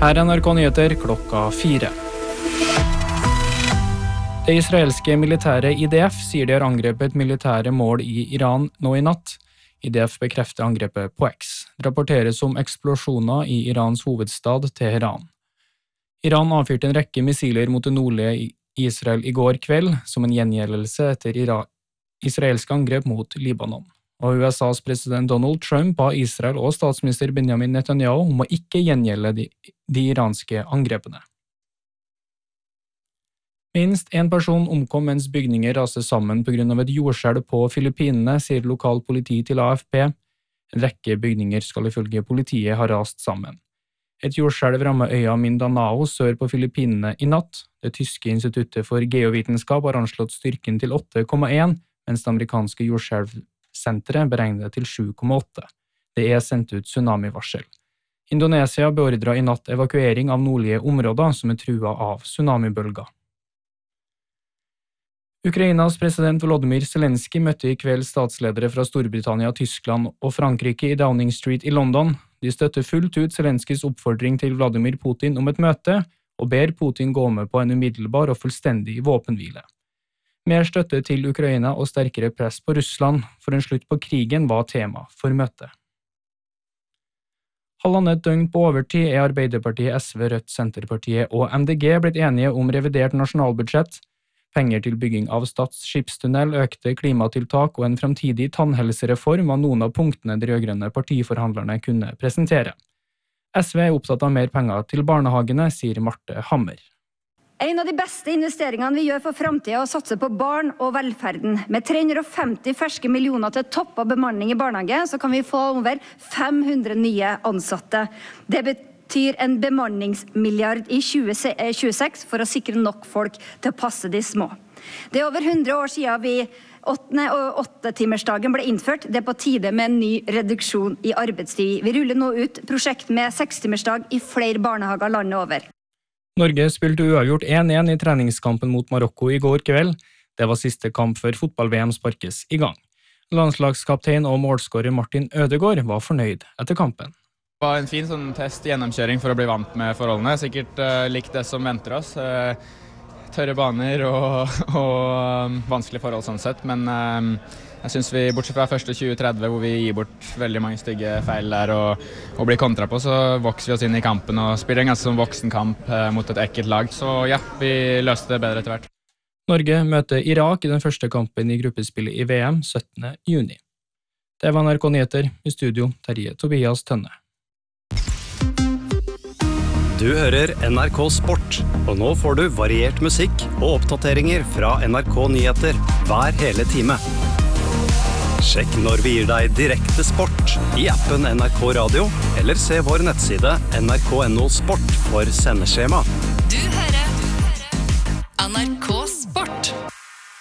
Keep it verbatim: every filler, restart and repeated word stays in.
Her er N R K Nyheter klokka fire. Det israelske militære I D F sier de har angrepet militære mål I Iran nå I natt. I D F bekrefter angrepet på X. Det rapporteres om eksplosjoner I Irans hovedstad Teheran. Iran avfyrte en rekke missiler mot det nordlige Israel I går kveld som en gjengjeldelse etter Ira- israelske angrep mot Libanon. Og U S A's president Donald Trump ba Israel og statsminister Benjamin Netanyahu om å ikke gjengjelde de, de iranske angrepene. Minst en person omkom mens bygninger raste sammen på grunn av et jordskjelv på Filippinene, sier lokal politi til A F P. En rekke bygninger skal ifølge politiet ha rast sammen. Et jordskjelv rammet øya Mindanao sør på Filippinene I natt. Det tyske instituttet for geovitenskap har anslått styrken til åtte komma en, mens det amerikanske jordskjelvsenteret beregner det til sju komma åtte. Det er sendt ut tsunamivarsel. Indonesia beordret I natt evakuering av nordlige områder som er truet av tsunamibølger. Ukrainas president Volodymyr Zelensky møtte I kveld statsledere fra Storbritannia, Tyskland og Frankrike I Downing Street I London. De støtter fullt ut Zelenskys oppfordring til Vladimir Putin om et møte, og ber Putin gå med på en umiddelbar og fullstendig våpenhvile. Mer støtte til Ukraina og sterkere press på Russland for en slutt på krigen var tema for møtet. Halvannet døgn på overtid er Arbeiderpartiet, S V, Rødt, Senterpartiet og M D G blitt enige om revidert nasjonalbudsjett. Penger til bygging av Stads skipstunnel, økte klimatiltak og en fremtidig tannhelsereform var noen av punktene de rødgrønne partiforhandlerne kunne presentere. S V er opptatt av mer penger til barnehagene, sier Marte Hammer. En av de beste investeringene vi gjør for fremtiden er å satse på barn og velferden. Med tre hundre og femti ferske millioner til topp av bemanning I barnehage, så kan vi få over fem hundre nye ansatte. Det betyr betyr en bemanningsmilliard I tjue tjueseks for å sikre nok folk til å passe de små. Det er over hundre år siden vi åttende og åttetimersdagen ble innført. Det er på tide med en ny reduksjon I arbeidstid. Vi ruller nå ut prosjekt med sekstimersdag I flere barnehager landet over. Norge spilte uavgjort en en I treningskampen mot Marokko I går kveld. Det var siste kamp før fotball-V M sparkes I gang. Landslagskaptein og målskårer Martin Ødegaard var fornøyd etter kampen. Det var en fin sånn test gjennomkjøring for å bli vant med forholdene. Sikkert uh, likt det som venter oss. Uh, tørre baner og, og um, vanskelige forhold sånn sett. Men uh, jeg synes vi, bortsett fra første tjue tretti, hvor vi gir bort veldig mange stygge feil der og, og blir kontra på, så vokser vi oss inn I kampen og spiller en ganske sånn voksen kamp uh, mot et ekkelt lag. Så ja, vi løste det bedre etter hvert. Norge møter Irak I den første kampen I gruppespillet I V M syttende juni. Det var N R K Nyheter. I studio, Terje Tobias Tønne. Du hører N R K Sport, og nå får du variert musikk og oppdateringer fra N R K Nyheter hver hele time. Sjekk når vi gir deg direkte sport I appen N R K Radio, eller se vår nettside N R K punktum no sport for sendeskjema. Du